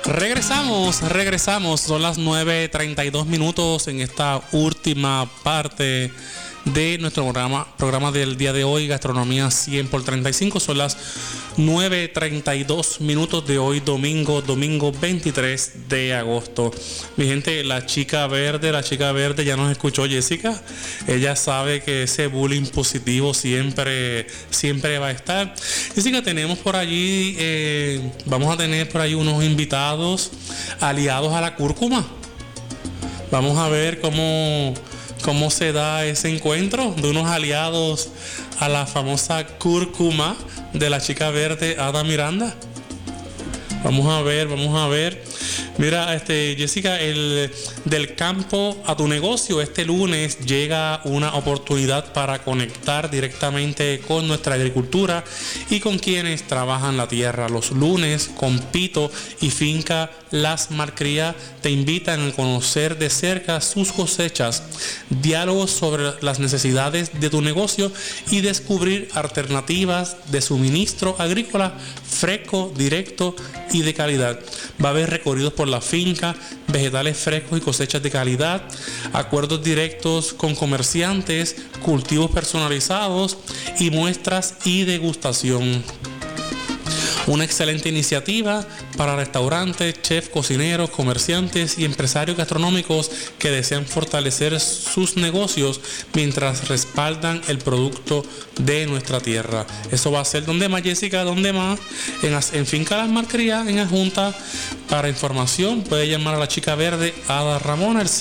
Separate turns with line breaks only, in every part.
Regresamos. Son las 9:32 minutos en esta última parte de nuestro programa del día de hoy, Gastronomía 100 por 35. Son las 9:32 minutos de hoy, domingo 23 de agosto. Mi gente, la chica verde ya nos escuchó, Jessica. Ella sabe que ese bullying positivo siempre va a estar. Jessica, tenemos por allí, vamos a tener por ahí unos invitados aliados a la cúrcuma. Vamos a ver cómo se da ese encuentro de unos aliados a la famosa cúrcuma de la chica verde, Ada Miranda. Vamos a ver. Mira, Jessica, del campo a tu negocio, este lunes llega una oportunidad para conectar directamente con nuestra agricultura y con quienes trabajan la tierra. Los lunes, con Pito y Finca Las Malcrías te invitan a conocer de cerca sus cosechas, diálogos sobre las necesidades de tu negocio y descubrir alternativas de suministro agrícola fresco, directo y de calidad. Va a haber recorridos por la finca, vegetales frescos y cosechas de calidad, acuerdos directos con comerciantes, cultivos personalizados y muestras y degustación. Una excelente iniciativa para restaurantes, chefs, cocineros, comerciantes y empresarios gastronómicos que desean fortalecer sus negocios mientras respaldan el producto de nuestra tierra. Eso va a ser donde más, Jessica, donde más, en Finca Las Malcrías, en Adjunta. Para información puede llamar a la chica verde Ada Ramona al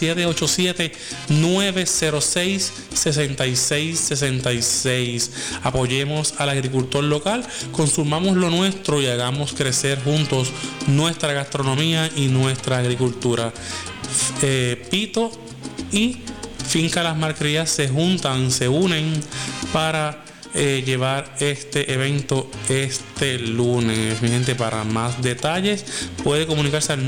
787-906-6666. Apoyemos al agricultor local, consumamos lo nuestro y hagamos crecer juntos nuestra gastronomía y nuestra agricultura. Pito y Finca Las Malcrías se unen para llevar este evento este lunes. Mi gente, para más detalles puede comunicarse al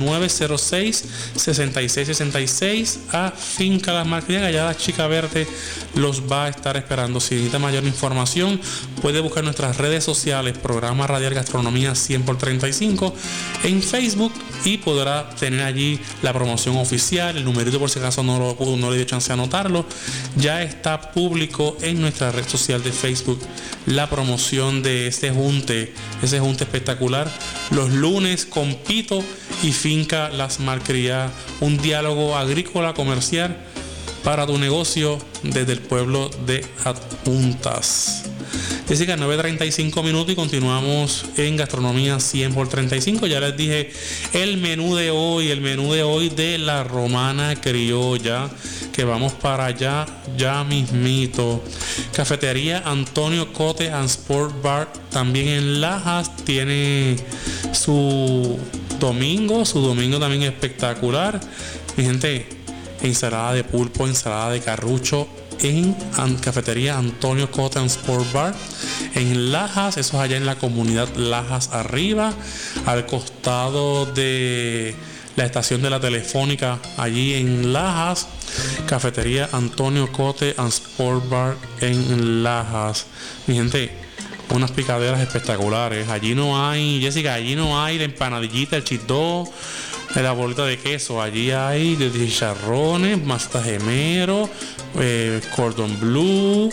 906-6666 a Finca Las Malcrías. Allá la chica verde los va a estar esperando. Si necesita mayor información puede buscar nuestras redes sociales, Programa Radial Gastronomía 100 por 35 en Facebook, y podrá tener allí la promoción oficial. El numerito, por si acaso no le dio chance de anotarlo, ya está público en nuestra red social de Facebook la promoción de ese junte espectacular los lunes con Pito y Finca Las Malcrías, un diálogo agrícola comercial para tu negocio desde el pueblo de Adjuntas. Jessica, 9:35 minutos y continuamos en Gastronomía 100 por 35. Ya les dije el menú de hoy de la Romana Criolla, que vamos para allá ya mismito. Cafetería Antonio Cote and Sport Bar, también en Lajas, tiene su domingo también espectacular. Mi gente, ensalada de pulpo, ensalada de carrucho en Cafetería Antonio Cote and Sport Bar en Lajas. Eso es allá en la comunidad Lajas Arriba, al costado de la estación de la Telefónica, allí en Lajas. Cafetería Antonio Cote and Sport Bar en Lajas. Mi gente, unas picaderas espectaculares. Allí no hay, Jessica, la empanadillita, el chitó, la bolita de queso. Allí hay de chicharrones, masa gemero, cordon bleu,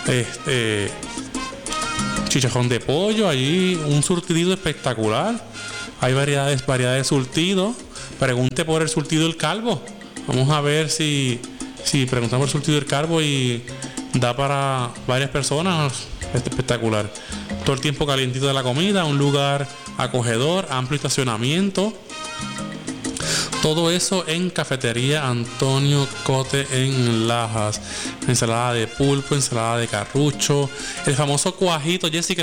chicharrón de pollo. Allí un surtido espectacular. Hay variedades de surtido. Pregunte por el surtido del Calvo. Vamos a ver si preguntamos por el surtido del Calvo y da para varias personas. Espectacular. Todo el tiempo calientito de la comida, un lugar acogedor, amplio estacionamiento. Todo eso en Cafetería Antonio Cote en Lajas. Ensalada de pulpo, ensalada de carrucho, el famoso cuajito, Jessica,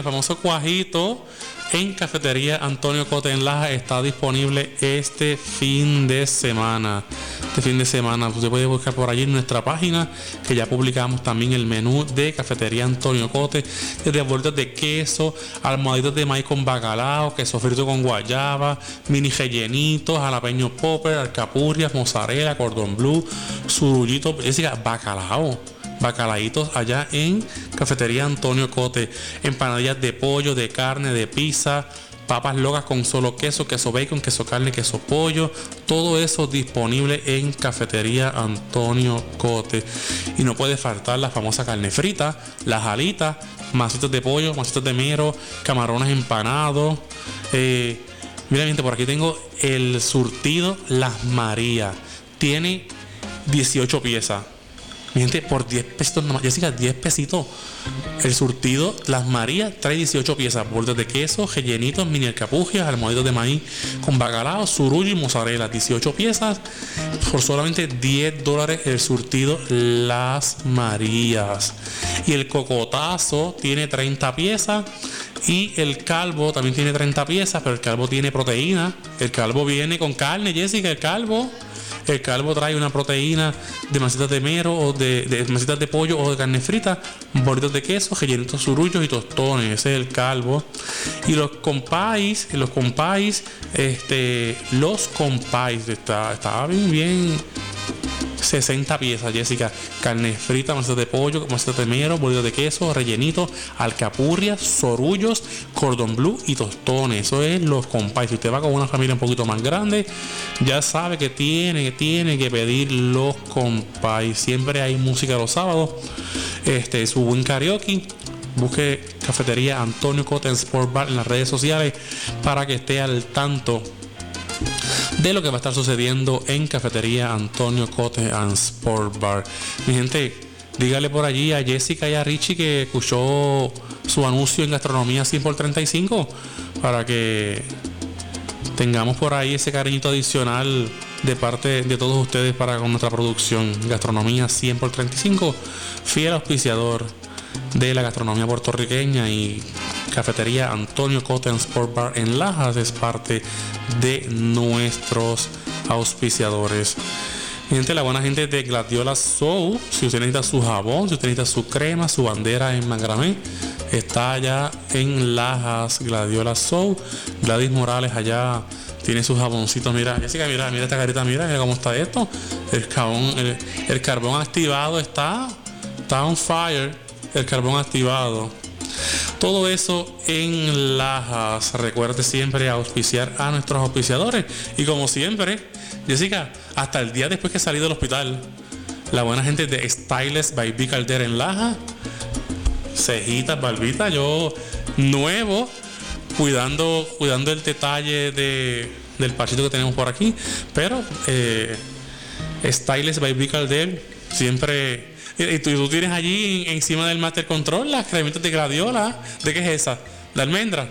en Cafetería Antonio Cote en Lajas está disponible este fin de semana. Usted puede buscar por allí en nuestra página, que ya publicamos también el menú de Cafetería Antonio Cote, desde bolitas de queso, almohaditos de maíz con bacalao, queso frito con guayaba, mini rellenitos, jalapeño popper, alcapurrias, mozzarella, cordon bleu, surullito, bacalaitos allá en Cafetería Antonio Cote, empanadillas de pollo, de carne, de pizza, papas locas con solo queso, queso bacon, queso carne, queso pollo, todo eso disponible en Cafetería Antonio Cote. Y no puede faltar la famosa carne frita, las alitas, masitos de pollo, masitos de mero, camarones empanados. Mira gente, por aquí tengo el surtido Las Marías, tiene 18 piezas. Mi gente, por 10 pesitos nomás. Jessica, 10 pesitos. El surtido Las Marías trae 18 piezas. Bordes de queso, rellenitos, mini alcapugias, almohaditos de maíz con bacalao, surullo y mozzarella. 18 piezas por solamente $10 el surtido Las Marías. Y el cocotazo tiene 30 piezas. Y el calvo también tiene 30 piezas, pero el calvo tiene proteína. El calvo viene con carne, Jessica, el calvo. El calvo trae una proteína de masitas de mero o de masitas de pollo o de carne frita, bolitos de queso, rellenitos, surullos y tostones. Ese es el calvo. Y los compáis, está bien 60 piezas, Jessica. Carne frita, masitas de pollo, masitas de mero, bolitos de queso, rellenitos, alcapurrias, sorullos, cordon bleu y tostones. Eso es los compáis. Si usted va con una familia un poquito más grande, ya sabe que tiene que pedir los compáis. Siempre hay música los sábados. Su buen karaoke. Busque Cafetería Antonio Cote Sport Bar en las redes sociales para que esté al tanto de lo que va a estar sucediendo en Cafetería Antonio Cote and Sport Bar. Mi gente, dígale por allí a Jessica y a Richie que escuchó su anuncio en Gastronomía 100 por 35 para que tengamos por ahí ese cariñito adicional de parte de todos ustedes para con nuestra producción. Gastronomía 100 por 35, fiel auspiciador de la gastronomía puertorriqueña, y Cafetería Antonio Cote and Sport Bar en Lajas es parte de nuestros auspiciadores. Gente, la buena gente de Gladiola Soul, si usted necesita su jabón, si usted necesita su crema, su bandera en macramé, está allá en Lajas, Gladiola Soul. Gladys Morales allá tiene sus jaboncitos. Mira, Jessica, mira esta carita, mira cómo está esto. El carbón activado está on fire. El carbón activado. Todo eso en Lajas. Recuerde siempre auspiciar a nuestros auspiciadores. Y como siempre, Jessica, hasta el día después que salí del hospital, la buena gente de Styles by B. Caldera en Lajas, cejitas, barbitas, yo nuevo, cuidando el detalle del parchito que tenemos por aquí. Pero Styles by B. Caldera siempre. Y tú tienes allí encima del Master Control las cremitas de Gladiola. ¿De qué es esa? De almendra.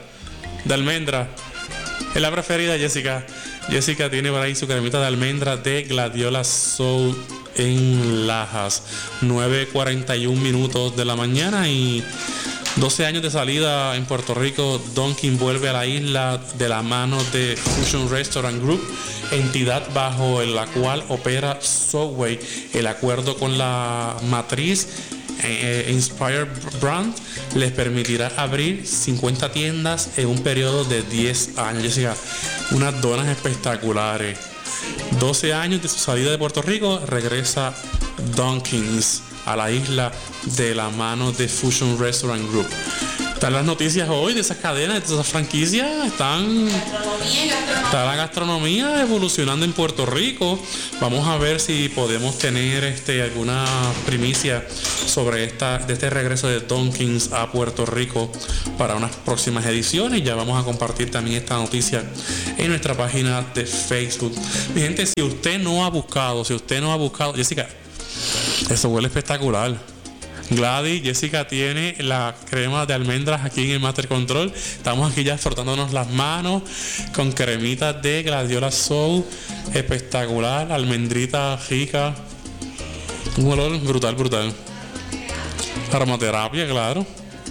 Es la preferida, Jessica. Jessica tiene por ahí su cremita de almendra de Gladiola Soul en Lajas. 9:41 de la mañana y 12 años de salida en Puerto Rico. Dunkin' vuelve a la isla de la mano de Fusion Restaurant Group, entidad bajo la cual opera Subway. El acuerdo con la matriz Inspire Brand les permitirá abrir 50 tiendas en un periodo de 10 años. Jessica, unas donas espectaculares. 12 años de su salida de Puerto Rico, regresa Dunkin's a la isla de la mano de Fusion Restaurant Group. Están las noticias hoy de esas cadenas, de esas franquicias. Está la gastronomía evolucionando en Puerto Rico. Vamos a ver si podemos tener alguna primicia sobre este regreso de Dunkin's a Puerto Rico para unas próximas ediciones. Ya vamos a compartir también esta noticia en nuestra página de Facebook. Mi gente, si usted no ha buscado, Jessica, eso huele espectacular. Gladys, Jessica tiene la crema de almendras aquí en el Master Control. Estamos aquí ya frotándonos las manos con cremitas de Gladiola Soul. Espectacular, almendrita rica. Un olor brutal. Aromaterapia, claro.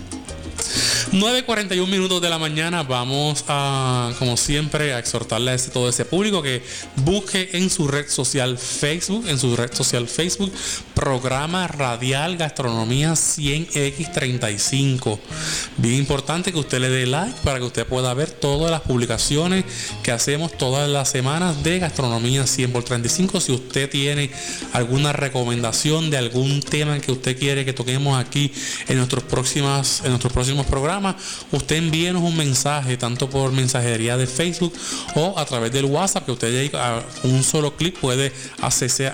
9:41 de la mañana. Vamos a, como siempre, a exhortarle a todo ese público que busque en su red social Facebook, programa radial Gastronomía 100X35. Bien importante que usted le dé like para que usted pueda ver todas las publicaciones que hacemos todas las semanas de Gastronomía 100 por 35. Si usted tiene alguna recomendación de algún tema que usted quiere que toquemos aquí en nuestros próximos programas, programa, usted envíenos un mensaje, tanto por mensajería de Facebook o a través del WhatsApp, que usted a un solo clic puede accesar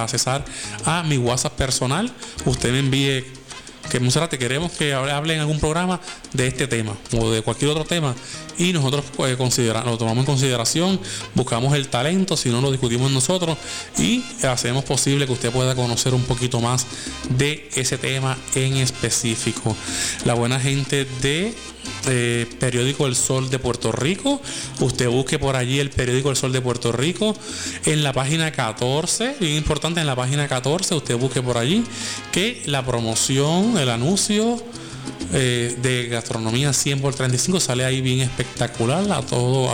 a mi WhatsApp personal. Usted me envíe que Monserrate, queremos que hable en algún programa de este tema o de cualquier otro tema, y nosotros lo tomamos en consideración, buscamos el talento, si no lo discutimos nosotros y hacemos posible que usted pueda conocer un poquito más de ese tema en específico. La buena gente de periódico El Sol de Puerto Rico, usted busque por allí el periódico El Sol de Puerto Rico en la página 14, bien importante, en la página 14 usted busque por allí que la promoción, el anuncio de gastronomía 100 por 35 sale ahí bien espectacular, a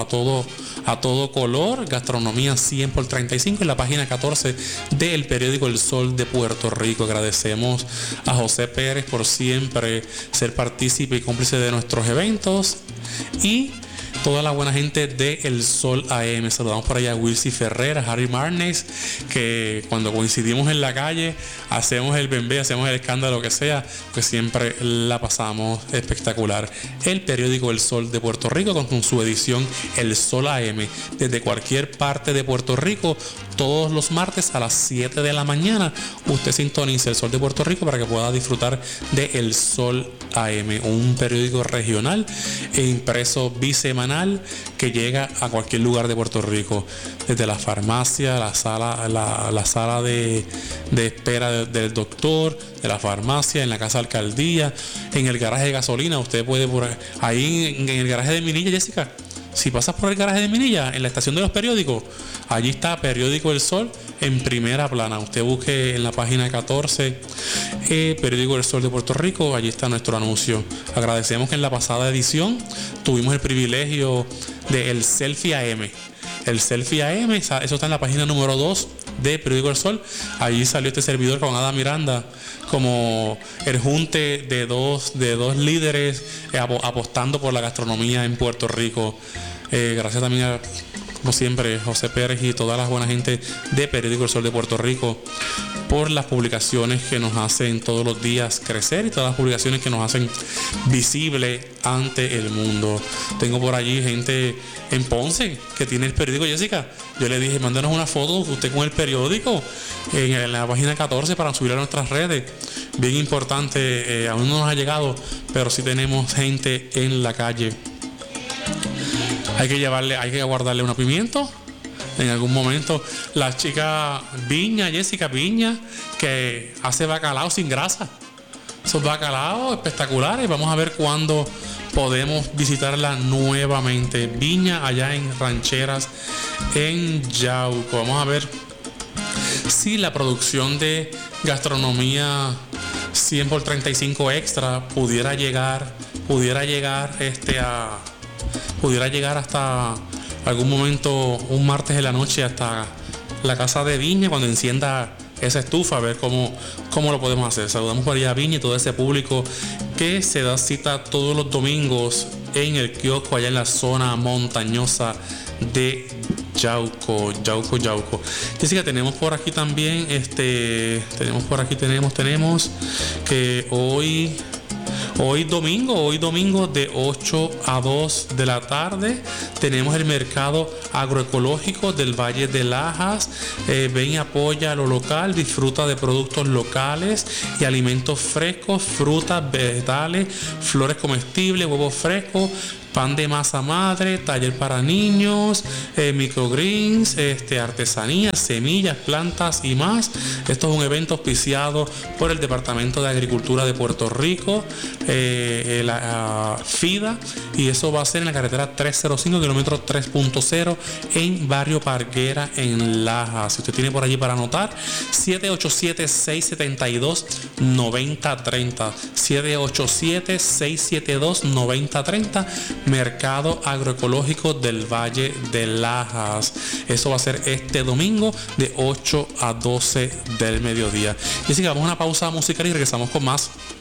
todo color, gastronomía 100 por 35 en la página 14 del periódico El Sol de Puerto Rico. Agradecemos a José Pérez por siempre ser partícipe y cómplice de nuestros eventos, y toda la buena gente de El Sol AM. Saludamos por allá a Wilcy Ferrer, a Harry Marnes, que cuando coincidimos en la calle hacemos el bembé, hacemos el escándalo, lo que sea, pues siempre la pasamos espectacular. El periódico El Sol de Puerto Rico con su edición El Sol AM, desde cualquier parte de Puerto Rico, todos los martes a las 7 de la mañana. Usted sintoniza El Sol de Puerto Rico para que pueda disfrutar de El Sol AM, un periódico regional e impreso bisemanal que llega a cualquier lugar de Puerto Rico, desde la farmacia, la sala de espera del doctor, de la farmacia, en la casa de alcaldía, en el garaje de gasolina. Usted puede por ahí en el garaje de Minilla, Jessica. Si pasas por el garaje de Minilla, en la estación de los periódicos, allí está Periódico El Sol en primera plana. Usted busque en la página 14 Periódico El Sol de Puerto Rico, allí está nuestro anuncio. Agradecemos que en la pasada edición tuvimos el privilegio de el Selfie AM. El Selfie AM, eso está en la página número 2 de Periódico El Sol. Allí salió este servidor con Ada Miranda como el junte de dos líderes apostando por la gastronomía en Puerto Rico. Gracias también a, como siempre, José Pérez y toda la buena gente de Periódico El Sol de Puerto Rico por las publicaciones que nos hacen todos los días crecer y todas las publicaciones que nos hacen visible ante el mundo. Tengo por allí gente en Ponce que tiene el periódico, Jessica. Yo le dije, mándanos una foto usted con el periódico en la página 14 para subir a nuestras redes. Bien importante, aún no nos ha llegado, pero sí tenemos gente en la calle. Hay que guardarle unos pimientos en algún momento. La chica Viña, Jessica Viña, que hace bacalao sin grasa. Esos bacalaos espectaculares. Vamos a ver cuándo podemos visitarla nuevamente. Viña, allá en Rancheras, en Yauco. Vamos a ver si la producción de gastronomía 100 por 35 extra pudiera llegar hasta algún momento, un martes de la noche, hasta la casa de Viña, cuando encienda esa estufa, a ver cómo lo podemos hacer. Saludamos por allá a Viña y todo ese público que se da cita todos los domingos en el kiosco allá en la zona montañosa de Yauco. Jessica, tenemos por aquí también tenemos que Hoy domingo de 8 a 2 de la tarde tenemos el mercado agroecológico del Valle de Lajas. Ven y apoya lo local, disfruta de productos locales y alimentos frescos, frutas, vegetales, flores comestibles, huevos frescos, pan de masa madre, taller para niños, microgreens, artesanías, semillas, plantas y más. Esto es un evento auspiciado por el Departamento de Agricultura de Puerto Rico, la FIDA, y eso va a ser en la carretera 305, kilómetro 3.0, en Barrio Parguera, en Lajas. Si usted tiene por allí para anotar, 787-672-9030, 787-672-9030, Mercado Agroecológico del Valle de Lajas. Eso va a ser este domingo de 8 a 12 del mediodía. Y así que vamos a una pausa musical y regresamos con más